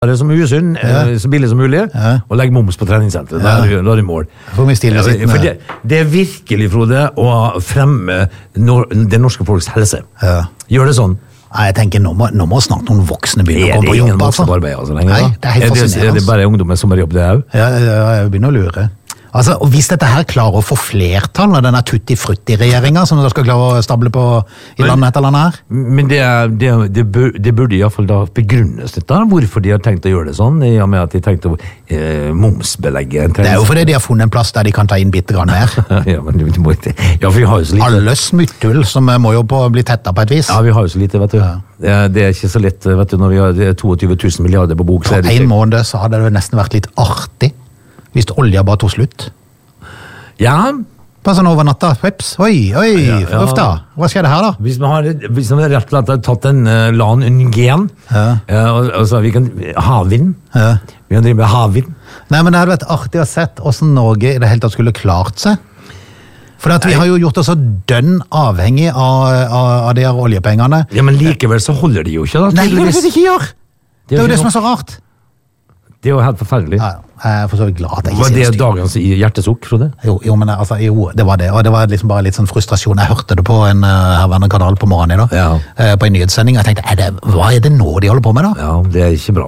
det som usunn, så billig som mulig, og legge moms på treningssenteret. Da er det mål. For det er virkelig, Frode, å fremme det norske folks helse. Gjør det sånn. Nei, jeg tenker, nå må snart noen voksne begynne å komme på jobb. Det er ingen voksne på arbeid, altså, lenger. Nei, det er helt fascinerende. Er det bare ungdommer som har jobb det også? Ja, jeg begynner å lure. Altså, og hvis dette her klarer å få flertall med denne tutti-frutti-regjeringen som da skal klare å stable på i landet etter landet her? Men det burde i hvert fall da begrunnes litt da, hvorfor de har tenkt å gjøre det sånn, i og med at de tenkte å momsbelegge en trening. Det er jo fordi de har funnet en plass der de kan ta inn bitte grann mer. Ja, men du må ikke... Ja, for vi har jo så lite... Alle smutthull som må jo bli tettet på et vis. Ja, vi har jo så lite, vet du. Ja. Det er ikke så lett, vet du, når vi har 22 000 milliarder på bok. På en måned så hadde det nesten vært litt artig. Hvis olja bare tog slutt. Ja. Bare sånn over natta. Peps. Oi, uff da. Hva skjer det her da? Hvis vi rett og slett har tatt en LAN Ungen, altså vi kan havvind. Vi kan drive med havvind. Nei, men det hadde vært artig å sett hvordan Norge i det hele tatt skulle klart seg. For at vi har jo gjort oss så dønn avhengig av de her oljepengene. Ja, men likevel så holder de jo ikke da. Nei, det er det de ikke gjør. Det er jo det som er så rart. Det er jo helt forferdelig. Ja, jeg er for så vidt glad at jeg ikke var det dagens hjertesukk, Frode? Jo, men altså, det var det. Og det var liksom bare litt sånn frustrasjon. Jeg hørte det på en herværende kanal på morgenen i dag, på en nyhetssending. Jeg tenkte, hva er det nå de holder på med da? Ja, det er ikke bra.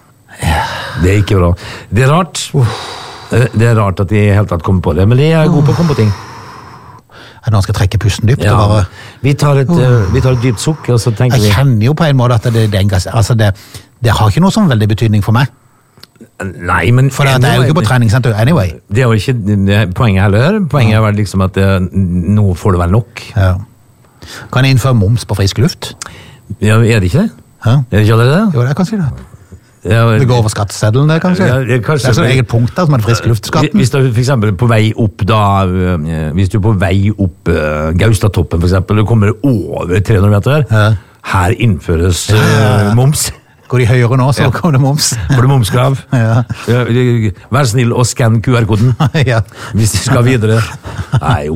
Det er ikke bra. Det er rart. Det er rart at de helt tatt kommer på det, men de er gode på å komme på ting. Er det noen skal trekke pusten dypt? Ja. Vi tar et dypt sukk, og så tenker vi... Jeg kjenner jo på en måte at det har ikke noe sånn veldig betydning for meg. Nei, men... For det er jo ikke på treningssenter anyway. Det er jo ikke poenget heller. Poenget er liksom at nå får det vel nok. Ja. Kan jeg innføre moms på frisk luft? Ja, er det ikke det? Er det ikke allerede? Jo, det er kanskje det. Det går over skatteseddelen, det kanskje? Det er sånn eget punkt der, som er frisk luftskatten. Hvis du for eksempel på vei opp da, hvis du er på vei opp Gaustatoppen for eksempel, og kommer over 300 meter, her innføres moms. Går de høyere nå, så kommer det moms. Får du momskrav? Vær snill og skann QR-koden. Hvis du skal videre. Nei,